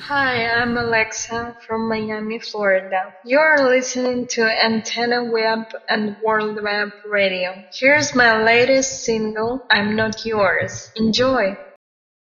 Hi, I'm Alexa from Miami, Florida. You're listening to Antenna Web and World Web Radio. Here's my latest single, I'm Not Yours. Enjoy!